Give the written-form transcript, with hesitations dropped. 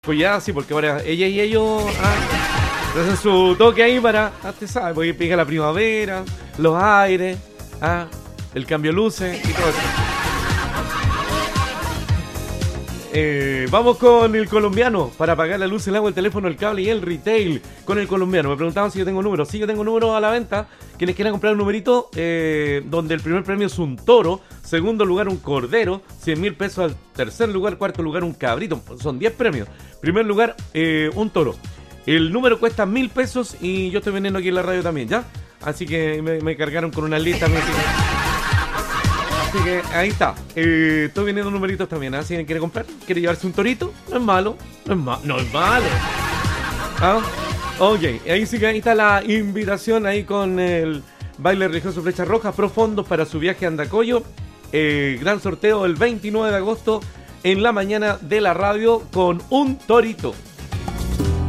Pues ya, sí, porque ahora ella y ellos hacen su toque ahí para, te sabes, porque pega la primavera, los aires, el cambio de luces y todo eso. Vamos con el colombiano para pagar la luz, el agua, el teléfono, el cable y el retail con el colombiano. Me preguntaban si yo tengo números. Sí, yo tengo números a la venta. Quienes quieran comprar un numerito donde el primer premio es un toro, segundo lugar un cordero, 100.000 pesos al tercer lugar, cuarto lugar un cabrito. Son 10 premios. Primer lugar un toro. El número cuesta 1.000 pesos y yo estoy vendiendo aquí en la radio también, ¿ya? Así que me cargaron con una lista. Así que ahí está. Estoy vendiendo numeritos también. Si alguien quiere comprar, quiere llevarse un torito, no es malo. No es malo. Ok, ahí sí que ahí está la invitación ahí con el baile religioso Flecha Roja, profundos para su viaje a Andacollo. Gran sorteo el 29 de agosto en la mañana de la radio con un torito.